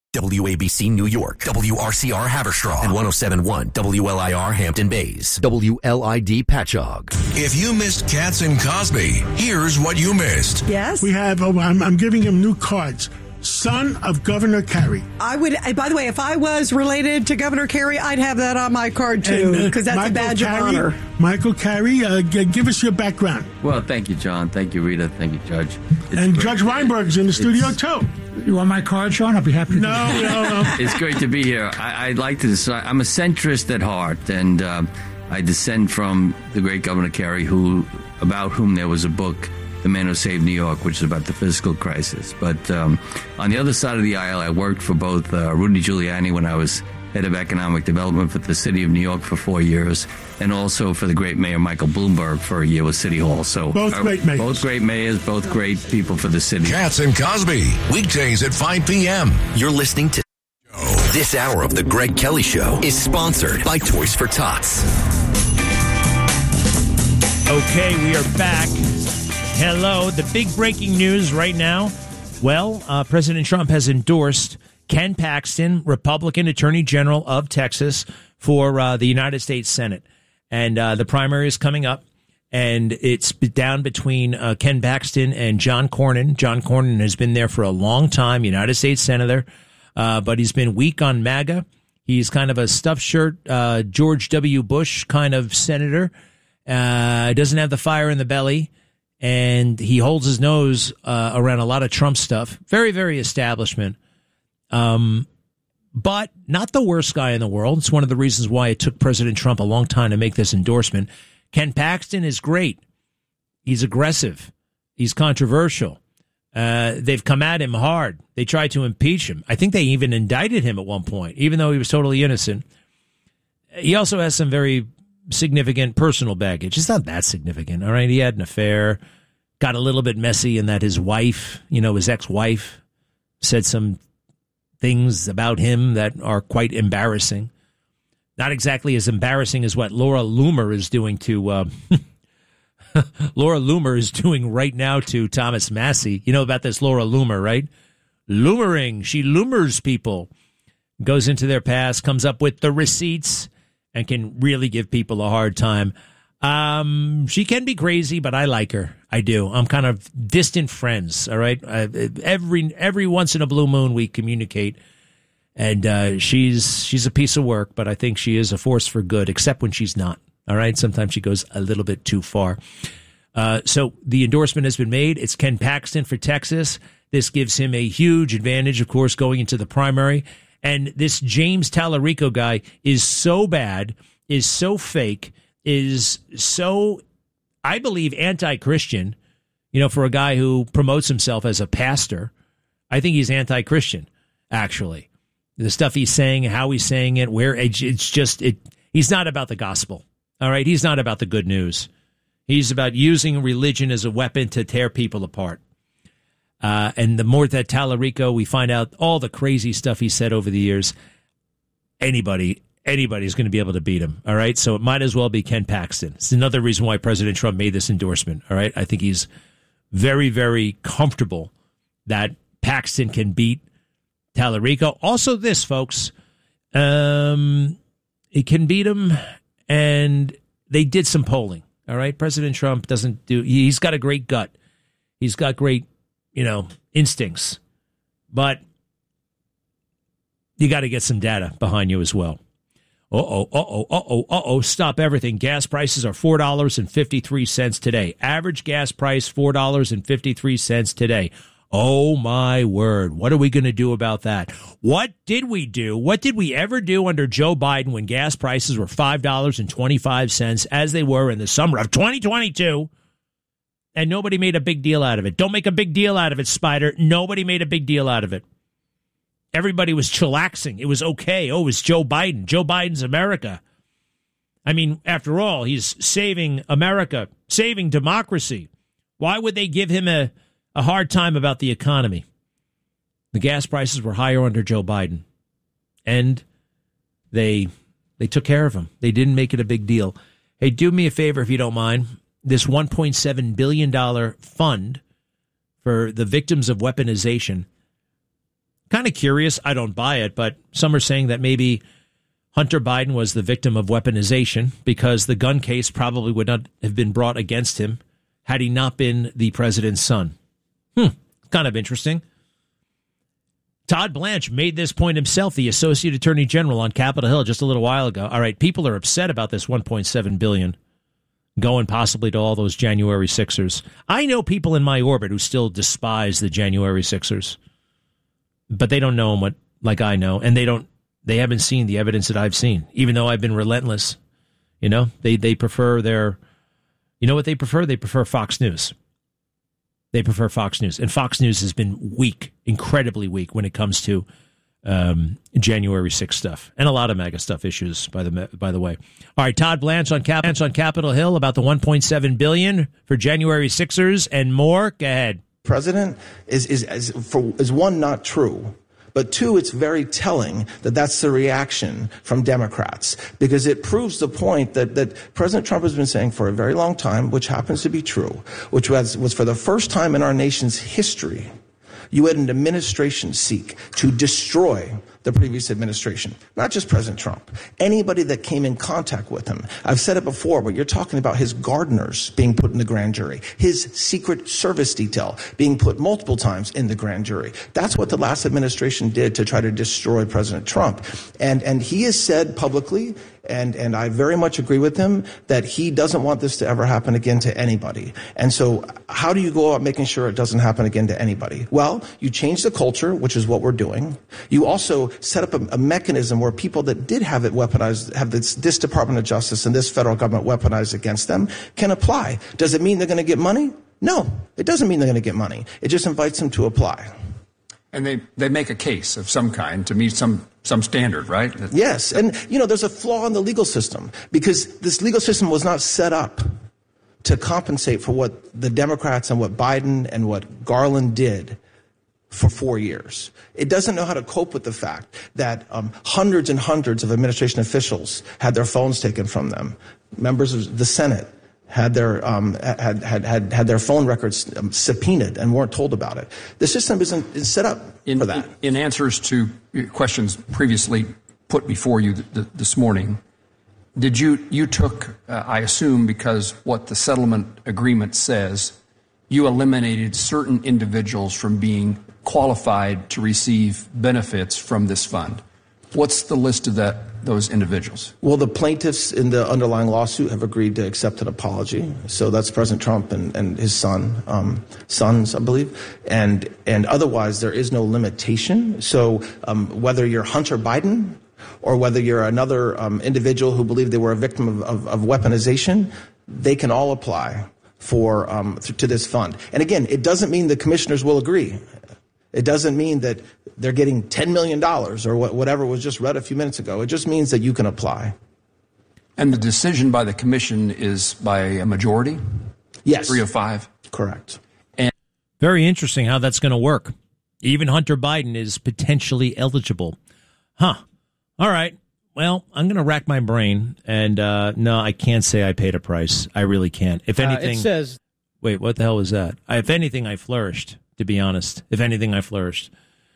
WABC New York, WRCR Haverstraw, and 107.1 WLIR Hampton Bays, WLID Patchogue. If you missed Katz and Cosby, here's what you missed. Yes? We have, I'm giving him new cards. Son of Governor Carey. I would, by the way, if I was related to Governor Carey, I'd have that on my card too, because that's Michael a badge of honor. Michael Carey, give us your background. Well, thank you, John. Thank you, Rita. Thank you, Judge. And Judge Weinberg's in the studio too. You want my card, Sean? I'll be happy to. No. It's great to be here. I'd like to decide. I'm a centrist at heart, and I descend from the great Governor Carey, about whom there was a book, The Man Who Saved New York, which is about the fiscal crisis. But on the other side of the aisle, I worked for both Rudy Giuliani when I was head of economic development for the city of New York for 4 years, and also for the great mayor Michael Bloomberg for a year with City Hall. So both great mayors. Both great mayors, both great people for the city. Katz and Cosby, weekdays at 5 p.m. You're listening to This hour of The Greg Kelly Show is sponsored by Toys for Tots. Okay, we are back. Hello. The big breaking news right now. Well, President Trump has endorsed Ken Paxton, Republican Attorney General of Texas, for the United States Senate. And the primary is coming up, and it's down between Ken Paxton and John Cornyn. John Cornyn has been there for a long time, United States Senator, but he's been weak on MAGA. He's kind of a stuffed shirt, George W. Bush kind of senator. Doesn't have the fire in the belly. And he holds his nose around a lot of Trump stuff. Very, very establishment. But not the worst guy in the world. It's one of the reasons why it took President Trump a long time to make this endorsement. Ken Paxton is great. He's aggressive. He's controversial. They've come at him hard. They tried to impeach him. I think they even indicted him at one point, even though he was totally innocent. He also has some very significant personal baggage. It's not that significant, all right? He had an affair, got a little bit messy in that his wife, his ex-wife, said some things about him that are quite embarrassing. Not exactly as embarrassing as what Laura Loomer is doing to Laura Loomer is doing right now to Thomas Massie. You know about this Laura Loomer, right? Loomering. She loomers people. Goes into their past, comes up with the receipts, and can really give people a hard time. She can be crazy, but I like her. I do. I'm kind of distant friends, all right? Every once in a blue moon, we communicate, and she's a piece of work, but I think she is a force for good, except when she's not, all right? Sometimes she goes a little bit too far. So the endorsement has been made. It's Ken Paxton for Texas. This gives him a huge advantage, of course, going into the primary. And this James Tallarico guy is so bad, is so fake, is so, I believe, anti-Christian, for a guy who promotes himself as a pastor. I think he's anti-Christian, actually. The stuff he's saying, how he's saying it, he's not about the gospel, all right? He's not about the good news. He's about using religion as a weapon to tear people apart. And the more that Tallarico, we find out all the crazy stuff he said over the years, anybody's going to be able to beat him, all right? So it might as well be Ken Paxton. It's another reason why President Trump made this endorsement, all right? I think he's very, very comfortable that Paxton can beat Tallarico. Also this, folks, he can beat him, and they did some polling, all right? President Trump he's got a great gut. He's got great instincts, but you got to get some data behind you as well. Stop everything. Gas prices are $4.53 today. Average gas price, $4.53 today. Oh, my word. What are we going to do about that? What did we do? What did we ever do under Joe Biden when gas prices were $5.25 as they were in the summer of 2022? And nobody made a big deal out of it. Don't make a big deal out of it, Spider. Nobody made a big deal out of it. Everybody was chillaxing. It was okay. Oh, it's Joe Biden. Joe Biden's America. I mean, after all, he's saving America, saving democracy. Why would they give him a hard time about the economy? The gas prices were higher under Joe Biden. And they took care of him. They didn't make it a big deal. Hey, do me a favor if you don't mind. This $1.7 billion fund for the victims of weaponization, kind kind of curious. I don't buy it, but some are saying that maybe Hunter Biden was the victim of weaponization because the gun case probably would not have been brought against him had he not been the president's son. Kind of interesting. Todd Blanche made this point himself, the Associate Attorney General, on Capitol Hill just a little while ago. All right, people are upset about this $1.7 billion going possibly to all those January 6ers. I know people in my orbit who still despise the January 6ers, but they don't know them like I know, and they haven't seen the evidence that I've seen, even though I've been relentless. You know, they prefer you know what they prefer? They prefer Fox News. They prefer Fox News. And Fox News has been weak, incredibly weak when it comes to January 6th stuff. And a lot of MAGA stuff issues, by the way. All right, Todd Blanche on Capitol Hill about the $1.7 billion for January 6ers and more. Go ahead. President is one, not true. But two, it's very telling that that's the reaction from Democrats, because it proves the point that President Trump has been saying for a very long time, which happens to be true, which was for the first time in our nation's history, you had an administration seek to destroy the previous administration, not just President Trump, anybody that came in contact with him. I've said it before, but you're talking about his gardeners being put in the grand jury, his Secret Service detail being put multiple times in the grand jury. That's what the last administration did to try to destroy President Trump. And he has said publicly, and I very much agree with him, that he doesn't want this to ever happen again to anybody. And so how do you go about making sure it doesn't happen again to anybody? Well, you change the culture, which is what we're doing. You also set up a mechanism where people that did have it weaponized, have this Department of Justice and this federal government weaponized against them, can apply. Does it mean they're going to get money? No, it doesn't mean they're going to get money. It just invites them to apply. And they make a case of some kind to meet some standard, right? Yes. And, there's a flaw in the legal system, because this legal system was not set up to compensate for what the Democrats and what Biden and what Garland did for 4 years. It doesn't know how to cope with the fact that hundreds and hundreds of administration officials had their phones taken from them. Members of the Senate had their had their phone records subpoenaed and weren't told about it. The system isn't set up for that. In answers to questions previously put before you this morning, did you took, I assume, because what the settlement agreement says, you eliminated certain individuals from being qualified to receive benefits from this fund. What's the list of those individuals? Well, the plaintiffs in the underlying lawsuit have agreed to accept an apology. So that's President Trump and his sons, I believe. And otherwise, there is no limitation. So whether you're Hunter Biden or whether you're another individual who believed they were a victim of weaponization, they can all apply to this fund. And again, it doesn't mean the commissioners will agree. It doesn't mean that they're getting $10 million or whatever was just read a few minutes ago. It just means that you can apply. And the decision by the commission is by a majority? Yes. 3 of 5? Correct. And very interesting how that's going to work. Even Hunter Biden is potentially eligible. Huh. All right. Well, I'm going to rack my brain. And no, I can't say I paid a price. I really can't. If anything. It says. Wait, what the hell was that? If anything, I flourished. To be honest, if anything, I flourished.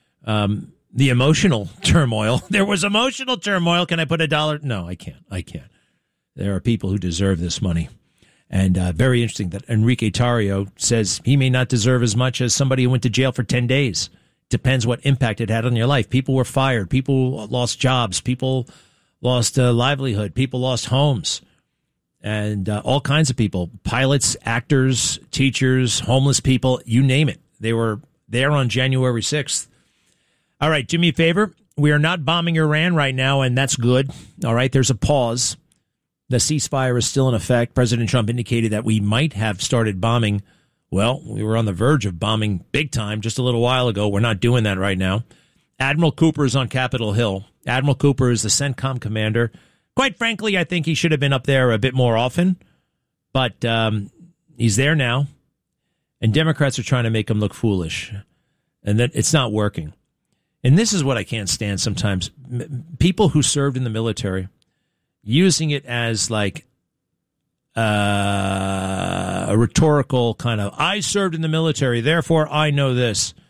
The emotional turmoil. There was emotional turmoil. Can I put $1? No, I can't. There are people who deserve this money. And very interesting that Enrique Tarrio says he may not deserve as much as somebody who went to jail for 10 days. Depends what impact it had on your life. People were fired. People lost jobs. People lost livelihood. People lost homes. And all kinds of people. Pilots, actors, teachers, homeless people, you name it. They were there on January 6th. All right, do me a favor. We are not bombing Iran right now, and that's good. All right, there's a pause. The ceasefire is still in effect. President Trump indicated that we might have started bombing. Well, we were on the verge of bombing big time just a little while ago. We're not doing that right now. Admiral Cooper is on Capitol Hill. Admiral Cooper is the CENTCOM commander. Quite frankly, I think he should have been up there a bit more often, but he's there now. And Democrats are trying to make him look foolish, and that it's not working. And this is what I can't stand sometimes. People who served in the military using it as like a rhetorical kind of, I served in the military, therefore I know this.